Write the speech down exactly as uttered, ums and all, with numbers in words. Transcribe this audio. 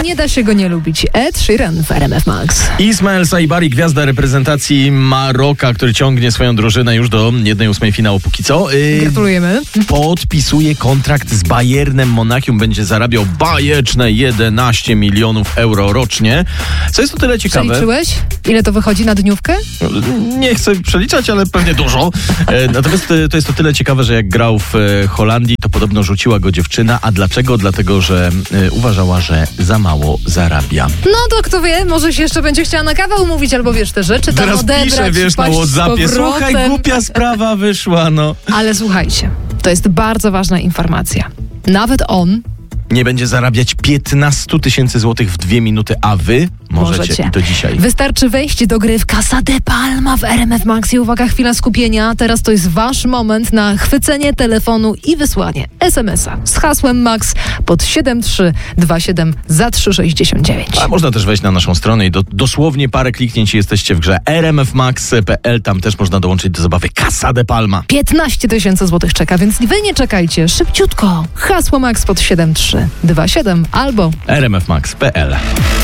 nie da się go nie lubić. Ed Sheeran w R M F Max. Ismael Saibari, gwiazda reprezentacji Maroka, który ciągnie swoją drużynę już do jednej ósmej finału póki co. Yy, Gratulujemy. Podpisuje kontrakt z Bayernem Monachium. Będzie zarabiał bajeczne jedenaście milionów euro rocznie. Co jest o tyle ciekawe... Przeliczyłeś? Ile to wychodzi na dniówkę? Nie chcę przeliczać, ale pewnie dużo. E, natomiast e, to jest o tyle ciekawe, że jak grał w e, Holandii, to podobno rzuciła go dziewczyna. A dlaczego? Dlatego, że e, uważała, że za mało zarabia. No to kto wie, może się jeszcze będzie chciała na kawę umówić, albo wiesz, te rzeczy tam Teraz odebrać, pisze, wiesz, na wpaść z WhatsAppie. powrotem. Słuchaj, głupia sprawa wyszła, no. Ale słuchajcie, to jest bardzo ważna informacja. Nawet on Nie będzie zarabiać piętnaście tysięcy złotych w dwie minuty, a wy możecie, możecie. I to dzisiaj. Wystarczy wejść do gry w Casa de Palma w R M F Max i uwaga, chwila skupienia. Teraz to jest wasz moment na chwycenie telefonu i wysłanie es em es a z hasłem Max pod siedem trzy dwa siedem za trzy sześćdziesiąt dziewięć. A można też wejść na naszą stronę i do, dosłownie parę kliknięć i jesteście w grze r m f max kropka p l. Tam też można dołączyć do zabawy Casa de Palma. piętnaście tysięcy złotych czeka, więc wy nie czekajcie. Szybciutko. Hasło Max pod siedem trzy dwa siedem albo r m f max kropka p l.